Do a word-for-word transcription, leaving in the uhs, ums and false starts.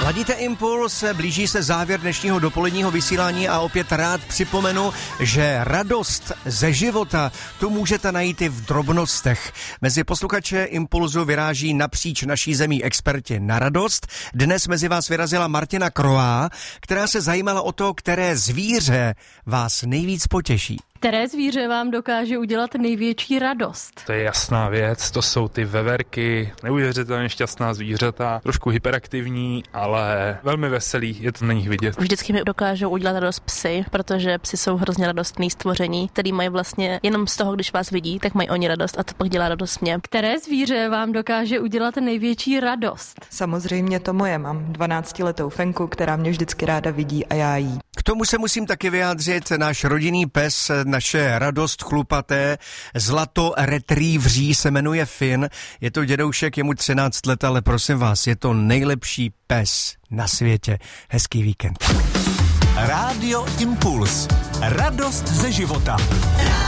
Ladíte Impuls, blíží se závěr dnešního dopoledního vysílání a opět rád připomenu, že radost ze života tu můžete najít i v drobnostech. Mezi posluchače Impulzu vyráží napříč naší zemí experti na radost. Dnes mezi vás vyrazila Martina Kroá, která se zajímala o to, které zvíře vás nejvíc potěší. Které zvíře vám dokáže udělat největší radost? To je jasná věc, to jsou ty veverky, neuvěřitelně šťastná zvířata, trošku hyperaktivní, ale velmi veselý, je to na nich vidět. Vždycky mi dokážou udělat radost psy, protože psy jsou hrozně radostný stvoření, který mají vlastně jenom z toho, když vás vidí, tak mají oni radost a to pak dělá radost mě. Které zvíře vám dokáže udělat největší radost? Samozřejmě to moje, mám dvanáctiletou Fenku, která mě vždycky ráda vidí a já jí. K tomu se musím taky vyjádřit, náš rodinný pes, naše radost chlupaté, zlato retrievří se jmenuje Finn. Je to dědoušek, je mu třináct let, ale prosím vás, je to nejlepší pes na světě. Hezký víkend. Rádio Impuls. Radost ze života.